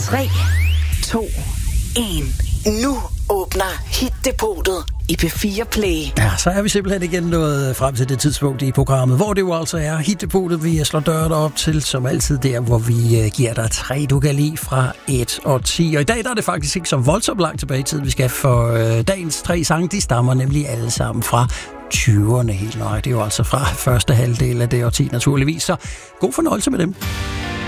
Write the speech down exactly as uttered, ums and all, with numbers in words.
tre, to, en. Nu åbner Hit-depotet i P fire Play. Ja, så er vi simpelthen igen nået frem til det tidspunkt i programmet, hvor det jo altså er Hit-depotet, vi slår døren op til, som altid der, hvor vi giver dig tre, du kan lide fra et og ti. Og i dag der er det faktisk ikke så voldsomt langt tilbage i tiden, vi skal, for øh, dagens tre sange, de stammer nemlig alle sammen fra tyverne helt nøje. Det er jo altså fra første halvdel af det årti naturligvis, så god fornøjelse med dem.